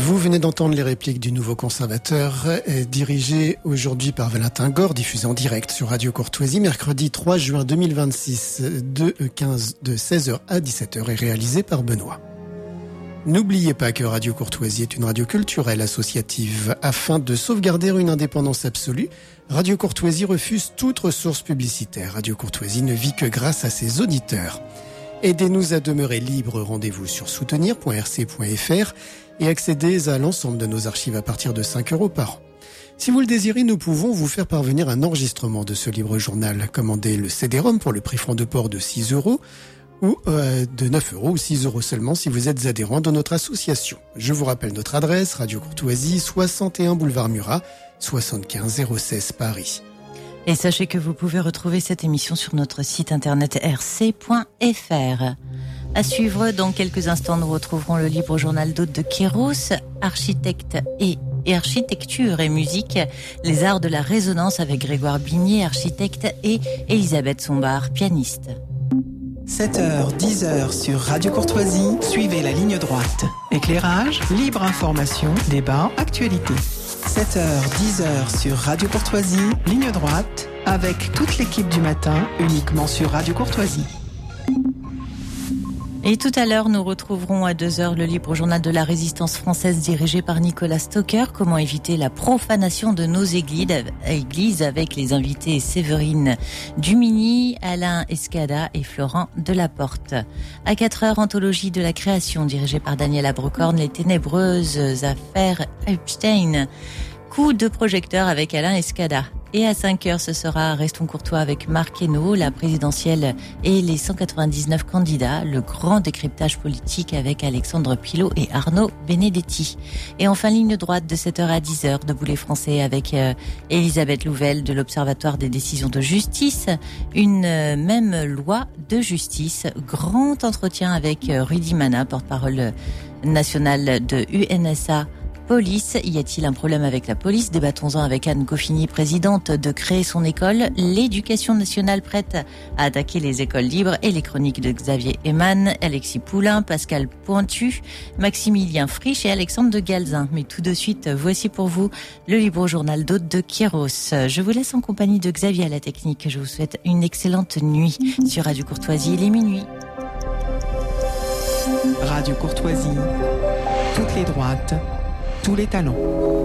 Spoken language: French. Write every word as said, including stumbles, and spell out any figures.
Vous venez d'entendre les répliques du Nouveau Conservateur, dirigé aujourd'hui par Valentin Gore, diffusé en direct sur Radio Courtoisie, mercredi trois juin deux mille vingt-six, de quinze, de seize heures à dix-sept heures, et réalisé par Benoît. N'oubliez pas que Radio Courtoisie est une radio culturelle associative. Afin de sauvegarder une indépendance absolue, Radio Courtoisie refuse toute ressource publicitaire. Radio Courtoisie ne vit que grâce à ses auditeurs. Aidez-nous à demeurer libres. Rendez-vous sur soutenir point r c point f r et accédez à l'ensemble de nos archives à partir de cinq euros par an. Si vous le désirez, nous pouvons vous faire parvenir un enregistrement de ce libre journal. Commandez le C D-ROM pour le prix franc de port de six euros ou euh, de neuf euros ou six euros seulement si vous êtes adhérent de notre association. Je vous rappelle notre adresse, Radio Courtoisie, soixante et un boulevard Murat, soixante-quinze zéro seize Paris. Et sachez que vous pouvez retrouver cette émission sur notre site internet r c point f r. À suivre, dans quelques instants, nous retrouverons le libre journal d'Aude de Kéros, architecte et, et architecture et musique, les arts de la résonance avec Grégoire Bigné, architecte, et Elisabeth Sombart, pianiste. sept heures, dix heures sur Radio Courtoisie, suivez la ligne droite. Éclairage, libre information, débat, actualité. sept heures, dix heures sur Radio Courtoisie, ligne droite, avec toute l'équipe du matin, uniquement sur Radio Courtoisie. Et tout à l'heure, nous retrouverons à deux heures le libre journal de la résistance française dirigé par Nicolas Stocker. Comment éviter la profanation de nos églises avec les invités Séverine Dumini, Alain Escada et Florent Delaporte. À quatre heures, anthologie de la création dirigée par Daniel Abrecorn, les ténébreuses affaires Epstein. Coup de projecteur avec Alain Escada. Et à cinq heures, ce sera Restons courtois avec Marc Hainaut, la présidentielle et les cent quatre-vingt-dix-neuf candidats, le grand décryptage politique avec Alexandre Pilot et Arnaud Benedetti. Et enfin, ligne droite de sept heures à dix heures, Debout les Français avec euh, Elisabeth Louvel de l'Observatoire des décisions de justice, une euh, même loi de justice, grand entretien avec euh, Rudy Mana, porte-parole nationale de U N S A. Police, y a-t-il un problème avec la police? Débattons-en avec Anne Goffini, présidente de Créer son école, l'éducation nationale prête à attaquer les écoles libres et les chroniques de Xavier Eman, Alexis Poulain, Pascal Pointu, Maximilien Frisch et Alexandre de Galzin. Mais tout de suite, voici pour vous le libre journal d'Aude de Kéros. Je vous laisse en compagnie de Xavier à la technique. Je vous souhaite une excellente nuit sur Radio Courtoisie. Il est minuit. Radio Courtoisie, toutes les droites, tous les talents.